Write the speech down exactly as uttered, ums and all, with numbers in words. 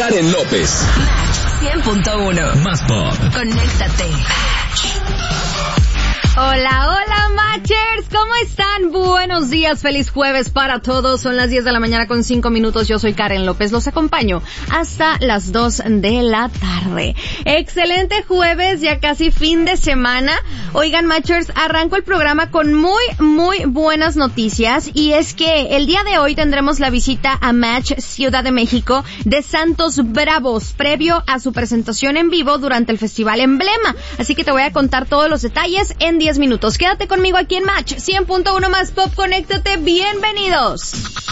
Karen López. cien punto uno. Más pop. Conéctate. Hola, hola, Matchers, ¿cómo están? Buenos días, feliz jueves para todos. Son las diez de la mañana con cinco minutos. Yo soy Karen López, los acompaño hasta las dos de la tarde. Excelente jueves, ya casi fin de semana. Oigan, Matchers, arranco el programa con muy, muy buenas noticias, y es que el día de hoy tendremos la visita a Match Ciudad de México de Santos Bravos, previo a su presentación en vivo durante el Festival Emblema. Así que te voy a contar todos los detalles en diez minutos. Quédate conmigo aquí en Match cien punto uno Más Pop, conéctate, bienvenidos.